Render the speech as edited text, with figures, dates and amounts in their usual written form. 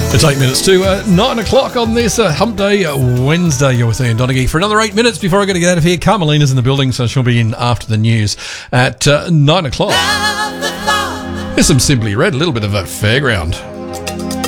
It's 8 minutes to 9 o'clock on this Hump Day Wednesday. You're with Ian Donaghy for another 8 minutes before I got to get out of here. Carmelina's in the building, so she'll be in after the news at 9 o'clock. Here's some Simply Red, a little bit of a fairground.